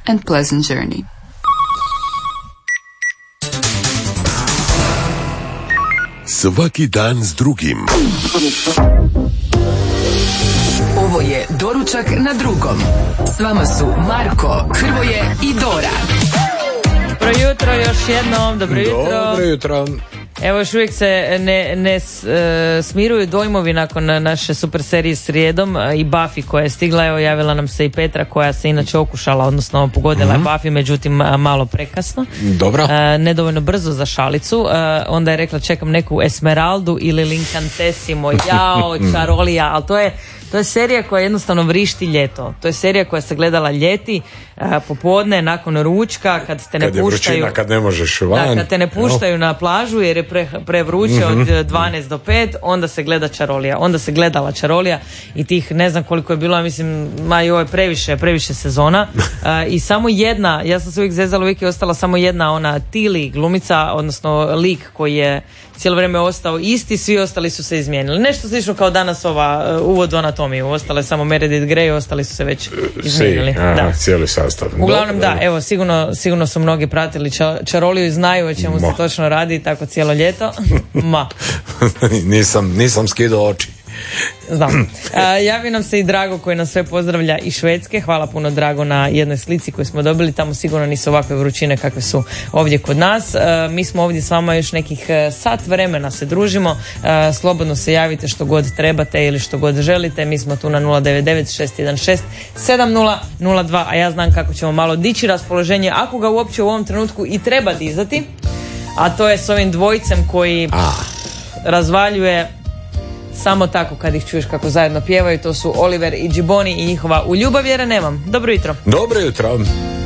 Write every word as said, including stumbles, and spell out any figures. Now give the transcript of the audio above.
and pleasant journey. Svaki dan s drugim. Ovo je Doručak na drugom. S vama su Marko, Hrvoje i Dora. Dobro jutro još jednom, dobro jutro. Dobro jutro. Evo još uvijek se ne, ne e, smiruju dojmovi nakon naše super serije Srijedom i Buffy koja je stigla. Evo javila nam se i Petra koja se inače okušala, odnosno pogodila mm-hmm. je Buffy, međutim malo prekasno. Dobro. E, nedovoljno brzo za šalicu. E, onda je rekla čekam neku Esmeraldu ili Lincantesimo, jao, čarolija, ali to je To je serija koja jednostavno vrišti ljeto. To je serija koja se gledala ljeti, a, popodne, nakon ručka, kad te ne kad puštaju... Vrućina, kad ne možeš van. Da, kad te ne puštaju no. na plažu jer je pre, prevruće mm-hmm. od dvanaest do pet, onda se gleda čarolija. Onda se gledala čarolija i tih ne znam koliko je bilo, ja mislim, ma joj, previše, previše sezona. A, I samo jedna, ja sam se uvijek zezala, uvijek je ostala samo jedna ona Tilly glumica, odnosno lik koji je cijelo vrijeme ostao isti, svi ostali su se izmijenili. Nešto slično kao danas ova uh, uvod u anatomiju. Ostale samo Meredith Grey, ostali su se već izmijenili. Si, aha, da. Cijeli sastav. Uglavnom Dobre. da, evo, sigurno, sigurno su mnogi pratili ča, čaroliju i znaju o čemu Mo. se točno radi, tako cijelo ljeto. Ma. nisam, nisam skidao oči. Znam. A, javi nam se i Drago koji nas sve pozdravlja iz Švedske. Hvala puno Drago na jednoj slici koju smo dobili. Tamo sigurno nisu ovakve vrućine kakve su ovdje kod nas. A, mi smo ovdje s vama još nekih sat vremena se družimo. A, slobodno se javite što god trebate ili što god želite. Mi smo tu na nula devet devet šest jedan šest sedam nula nula dva, a ja znam kako ćemo malo dići raspoloženje ako ga uopće u ovom trenutku i treba dizati. A to je s ovim dvojicem koji ah. razvaljuje samo tako kad ih čuješ kako zajedno pjevaju. To su Oliver i Džiboni i njihova U ljubav vjere nemam. Dobro jutro. Dobro jutro.